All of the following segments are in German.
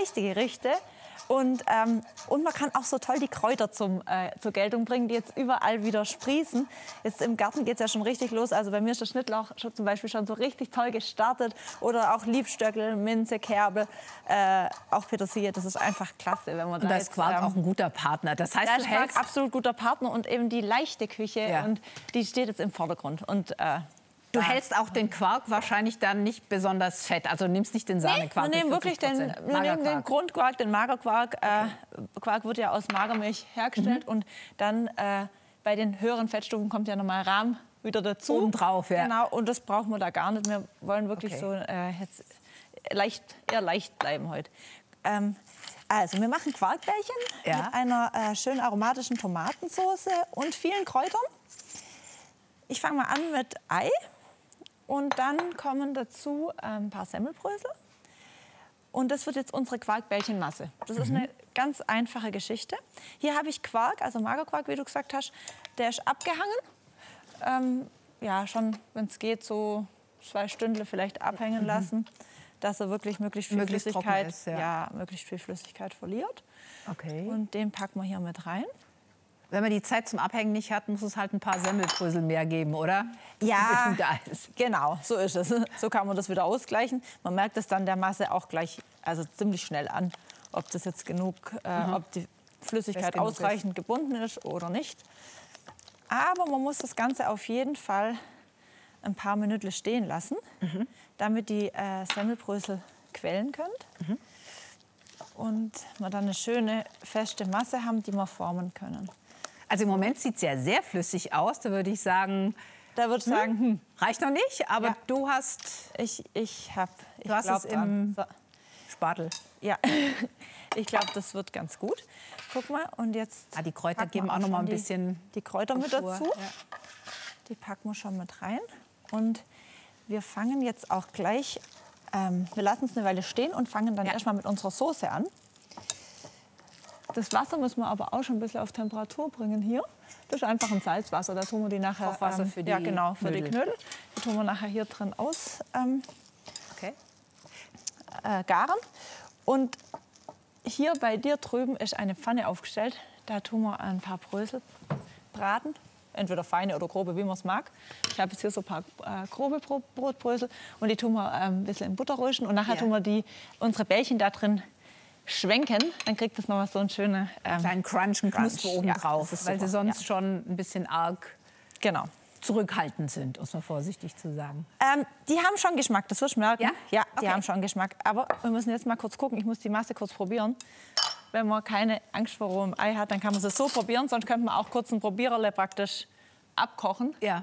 leichte Gerichte. Und man kann auch so toll die Kräuter zur Geltung bringen, die jetzt überall wieder sprießen. Jetzt im Garten geht es ja schon richtig los. Also bei mir ist der Schnittlauch zum Beispiel schon so richtig toll gestartet. Oder auch Liebstöckel, Minze, Kerbel, auch Petersilie. Das ist einfach klasse, wenn man da ist Quark auch ein guter Partner. Das heißt, da ist Quark absolut guter Partner und eben die leichte Küche. Und die steht jetzt im Vordergrund. Und du hältst auch den Quark wahrscheinlich dann nicht besonders fett. Also nimmst nicht den Sahnequark. Wir nehmen wirklich den Grundquark, den Magerquark. Quark wird ja aus Magermilch hergestellt. Und dann bei den höheren Fettstufen kommt ja nochmal Rahm wieder dazu. Obendrauf, ja. Genau, und das brauchen wir da gar nicht. Wir wollen wirklich so jetzt eher leicht bleiben heute. Also, wir machen Quarkbällchen mit einer schön aromatischen Tomatensauce und vielen Kräutern. Ich fange mal an mit Ei. Und dann kommen dazu ein paar Semmelbrösel. Und das wird jetzt unsere Quarkbällchenmasse. Das ist eine ganz einfache Geschichte. Hier habe ich Quark, also Magerquark, wie du gesagt hast. Der ist abgehangen. Ja, schon, wenn es geht, so 2 Stunden vielleicht abhängen lassen, dass er wirklich möglichst viel Flüssigkeit, möglichst viel Flüssigkeit verliert. Okay. Und den packen wir hier mit rein. Wenn man die Zeit zum Abhängen nicht hat, muss es halt ein paar Semmelbrösel mehr geben, oder? Ja, genau, so ist es. So kann man das wieder ausgleichen. Man merkt es dann der Masse auch gleich, also ziemlich schnell an, ob das jetzt genug, ob die Flüssigkeit ausreichend gebunden ist oder nicht. Aber man muss das Ganze auf jeden Fall ein paar Minuten stehen lassen, damit die Semmelbrösel quellen können. Und wir dann eine schöne, feste Masse haben, die wir formen können. Also im Moment sieht es ja sehr flüssig aus. Da würde ich sagen, reicht noch nicht. Aber du hast ich hast es im Spatel. Ja, ich glaube, das wird ganz gut. Guck mal, und jetzt die Kräuter geben auch noch mal ein bisschen die Kräuter mit dazu. Ja. Die packen wir schon mit rein. Und wir fangen jetzt auch gleich, wir lassen es eine Weile stehen und fangen dann erstmal mit unserer Soße an. Das Wasser müssen wir aber auch schon ein bisschen auf Temperatur bringen hier. Das ist einfach ein Salzwasser. Da tun wir die nachher Kochwasser für die für die Knödel. Die tun wir nachher hier drin garen. Und hier bei dir drüben ist eine Pfanne aufgestellt. Da tun wir ein paar Brösel braten. Entweder feine oder grobe, wie man es mag. Ich habe jetzt hier so ein paar grobe Brotbrösel. Und die tun wir ein bisschen in Butter rösten. Und nachher tun wir unsere Bällchen da drin schwenken, dann kriegt es noch mal so einen schönen kleinen Crunch, einen Knusper oben drauf, weil sie sonst schon ein bisschen arg zurückhaltend sind, um es mal vorsichtig zu sagen. Die haben schon Geschmack, das wirst du merken. Ja? Die haben schon Geschmack. Aber wir müssen jetzt mal kurz gucken, ich muss die Masse kurz probieren. Wenn man keine Angst vor rohem Ei hat, dann kann man es so probieren, sonst könnte man auch kurz ein Probiererle praktisch abkochen. Ja.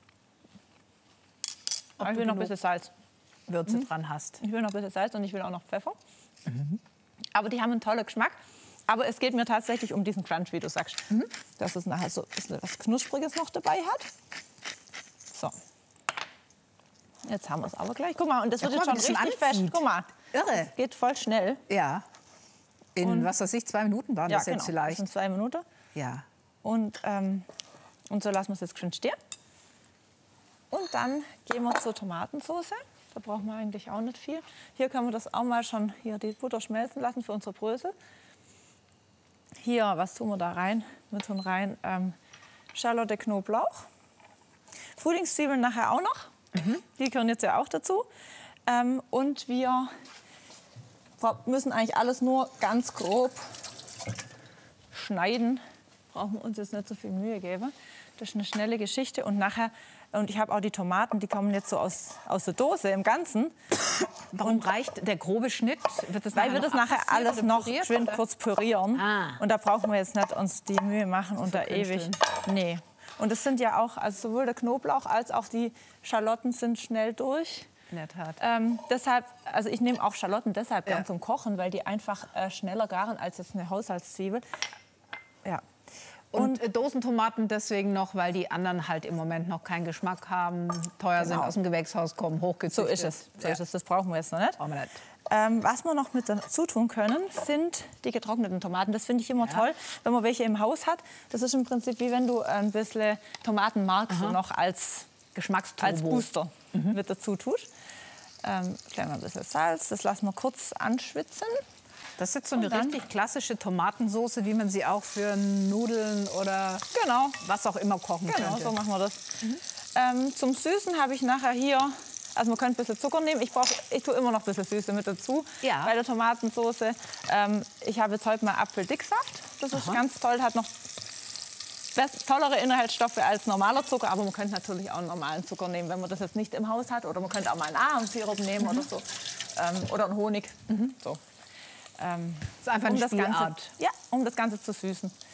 Ich will noch ein bisschen Salz. Würze dran hast. Ich will noch ein bisschen Salz und ich will auch noch Pfeffer. Aber die haben einen tollen Geschmack. Aber es geht mir tatsächlich um diesen Crunch, wie du sagst. Dass es nachher so ein bisschen was Knuspriges noch dabei hat. So. Jetzt haben wir es aber gleich. Guck mal, und das wird jetzt schon richtig fest. Guck mal. Irre. Das geht voll schnell. Ja. In, was weiß ich, 2 Minuten waren das jetzt vielleicht? Das sind 2 Minuten. Ja. Und so lassen wir es jetzt schön stehen. Und dann gehen wir zur Tomatensauce. Da brauchen wir eigentlich auch nicht viel. Hier können wir das auch mal schon die Butter schmelzen lassen für unsere Brösel. Hier, was tun wir da rein? Wir tun rein Schalotte, Knoblauch. Frühlingszwiebeln nachher auch noch. Die gehören jetzt ja auch dazu. Und wir müssen eigentlich alles nur ganz grob schneiden. Brauchen wir uns jetzt nicht so viel Mühe geben. Das ist eine schnelle Geschichte. Und nachher, und ich habe auch die Tomaten, die kommen jetzt so aus der Dose im Ganzen. Warum reicht der grobe Schnitt? Weil wir das nachher alles noch schön kurz pürieren. Und da brauchen wir jetzt nicht uns die Mühe machen und da ewig. Nee. Und es sind ja auch, also sowohl der Knoblauch als auch die Schalotten sind schnell durch. In der Tat. Deshalb, also ich nehme auch Schalotten deshalb gern zum Kochen, weil die einfach schneller garen als jetzt eine Haushaltszwiebel. Ja. Und Dosentomaten deswegen noch, weil die anderen halt im Moment noch keinen Geschmack haben, teuer sind, aus dem Gewächshaus kommen, hochgezüchtet. So ist es. Das brauchen wir jetzt noch nicht. Brauchen wir nicht. Was wir noch mit dazu tun können, sind die getrockneten Tomaten. Das finde ich immer toll, wenn man welche im Haus hat. Das ist im Prinzip wie wenn du ein bisschen Tomatenmark so noch als Booster mit dazu tust. Gleich mal ein bisschen Salz. Das lassen wir kurz anschwitzen. Das ist jetzt so eine richtig klassische Tomatensauce, wie man sie auch für Nudeln oder was auch immer kochen könnte. Genau, so machen wir das. Zum Süßen habe ich nachher hier, also man könnte ein bisschen Zucker nehmen. Ich tue immer noch ein bisschen Süße mit dazu bei der Tomatensauce. Ich habe jetzt heute mal Apfeldicksaft. Das ist ganz toll, hat noch tollere Inhaltsstoffe als normaler Zucker, aber man könnte natürlich auch einen normalen Zucker nehmen, wenn man das jetzt nicht im Haus hat. Oder man könnte auch mal einen Ahornsirup nehmen oder so. Oder einen Honig. So. Das ist einfach eine Spielart. Um das Ganze zu süßen.